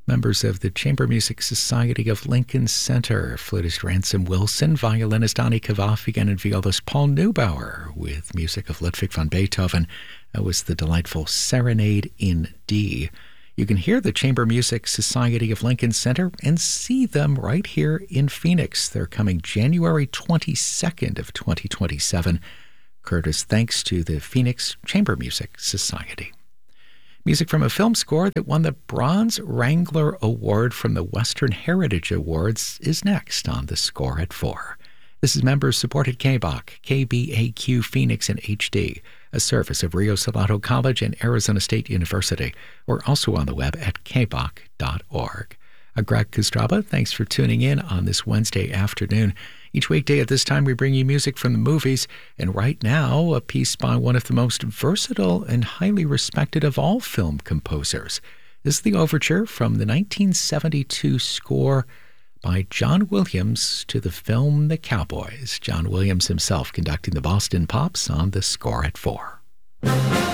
Members of the Chamber Music Society of Lincoln Center, flutist Ransom Wilson, violinist Ani Kavafian, and violist Paul Neubauer, with music of Ludwig van Beethoven. That was the delightful Serenade in D. You can hear the Chamber Music Society of Lincoln Center and see them right here in Phoenix. They're coming January 22nd of 2027. Curtis, thanks to the Phoenix Chamber Music Society. Music from a film score that won the Bronze Wrangler Award from the Western Heritage Awards is next on The Score at 4. This is members-supported KBAQ, KBAQ Phoenix in HD, a service of Rio Salado College and Arizona State University. We're also on the web at kbaq.org. I'm Greg Kostraba. Thanks for tuning in on this Wednesday afternoon. Each weekday at this time, we bring you music from the movies, and right now, a piece by one of the most versatile and highly respected of all film composers. This is the overture from the 1972 score by John Williams to the film The Cowboys. John Williams himself conducting the Boston Pops on The Score at 4.